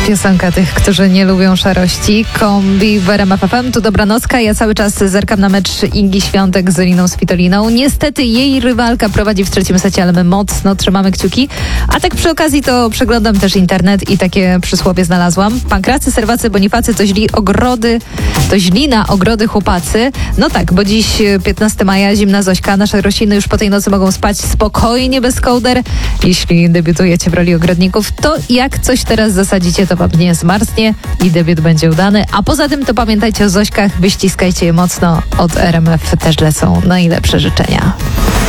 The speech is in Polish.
Piosenka tych, którzy nie lubią szarości. Kombi w RMF FM. Tu dobranocka. Ja cały czas zerkam na mecz Igi Świątek z Eliną Svitoliną. Niestety jej rywalka prowadzi w trzecim secie, ale my mocno trzymamy kciuki. A tak przy okazji to przeglądam też internet i takie przysłowie znalazłam. Pankracy, serwacy, bonifacy to źli na ogrody chłopacy. No tak, bo dziś 15 maja, zimna Zośka. Nasze rośliny już po tej nocy mogą spać spokojnie bez kołder. Jeśli debiutujecie w roli ogrodników, to jak coś teraz zasadzicie, to wam nie zmarznie i debiut będzie udany. A poza tym to pamiętajcie o Zośkach, wyściskajcie je mocno. Od RMF też lecą najlepsze życzenia.